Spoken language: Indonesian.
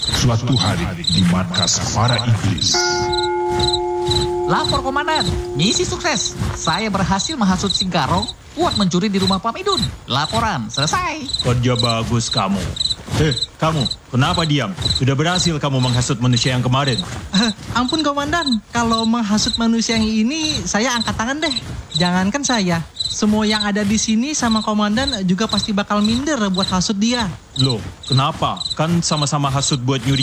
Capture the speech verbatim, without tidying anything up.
Suatu hari di markas para iblis. Lapor komandan, misi sukses. Saya berhasil menghasut si Garong buat mencuri di rumah Pak Midun. Laporan selesai. Kerja bagus kamu. Eh, kamu, kenapa diam? Sudah berhasil kamu menghasut manusia yang kemarin. Uh, ampun komandan, kalau menghasut manusia yang ini saya angkat tangan deh. Jangankan saya, semua yang ada di sini sama komandan juga pasti bakal minder buat hasut dia. Loh, kenapa? Kan sama-sama hasut buat nyuri